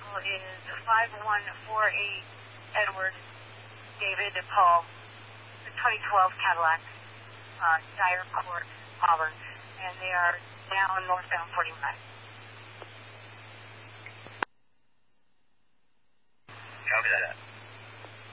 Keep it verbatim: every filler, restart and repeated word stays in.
vehicle is five one four eight Edward David and Paul, the twenty twelve Cadillac, uh, Dyer Court, Auburn, and they are now northbound forty-nine. Copy that.